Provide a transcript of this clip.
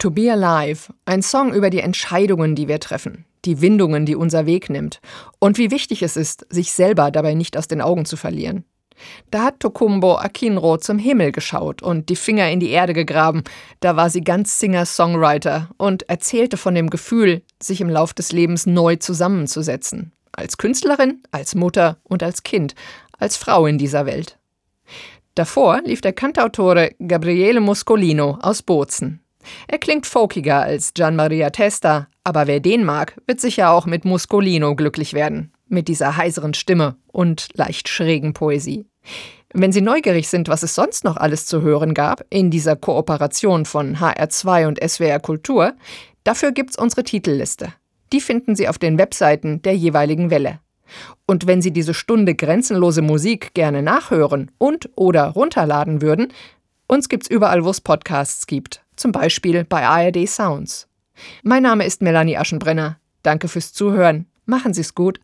To Be Alive, ein Song über die Entscheidungen, die wir treffen, die Windungen, die unser Weg nimmt und wie wichtig es ist, sich selber dabei nicht aus den Augen zu verlieren. Da hat Tokumbo Akinro zum Himmel geschaut und die Finger in die Erde gegraben. Da war sie ganz Singer-Songwriter und erzählte von dem Gefühl, sich im Lauf des Lebens neu zusammenzusetzen. Als Künstlerin, als Mutter und als Kind, als Frau in dieser Welt. Davor lief der Cantautore Gabriele Muscolino aus Bozen. Er klingt folkiger als Gian Maria Testa, aber wer den mag, wird sicher auch mit Muscolino glücklich werden. Mit dieser heiseren Stimme und leicht schrägen Poesie. Wenn Sie neugierig sind, was es sonst noch alles zu hören gab in dieser Kooperation von HR2 und SWR Kultur, dafür gibt's unsere Titelliste. Die finden Sie auf den Webseiten der jeweiligen Welle. Und wenn Sie diese Stunde grenzenlose Musik gerne nachhören und oder runterladen würden, uns gibt's überall, wo es Podcasts gibt. Zum Beispiel bei ARD Sounds. Mein Name ist Melanie Aschenbrenner. Danke fürs Zuhören. Machen Sie's gut.